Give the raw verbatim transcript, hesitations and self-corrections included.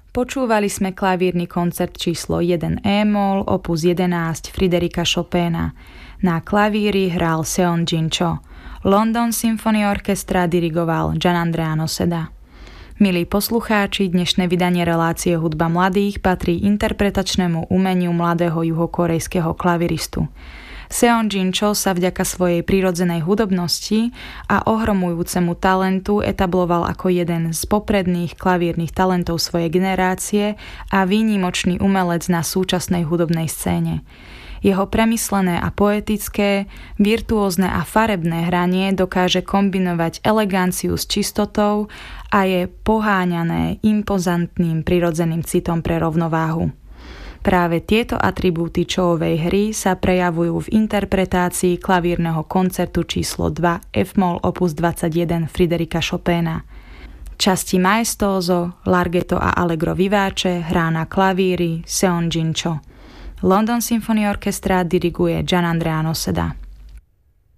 Počúvali sme klavírny koncert číslo jeden e-moll opus jedenásť Fryderika Chopina. Na klavíri hral Seongjin Cho. London Symphony Orchestra dirigoval Gianandrea Noseda. Milí poslucháči, dnešné vydanie relácie Hudba mladých patrí interpretačnému umeniu mladého juhokorejského klaviristu. Seongjin Cho sa vďaka svojej prirodzenej hudobnosti a ohromujúcemu talentu etabloval ako jeden z popredných klavírnych talentov svojej generácie a výnimočný umelec na súčasnej hudobnej scéne. Jeho premyslené a poetické, virtuózne a farebné hranie dokáže kombinovať eleganciu s čistotou a je poháňané impozantným prirodzeným citom pre rovnováhu. Práve tieto atribúty Chovovej hry sa prejavujú v interpretácii klavírneho koncertu číslo dva F-moll opus dvadsaťjeden Fryderika Chopina. Časti maestoso, larghetto a allegro vivace hrá na klavíri Seongjin Cho. London Symphony Orchestra diriguje Gianandrea Noseda.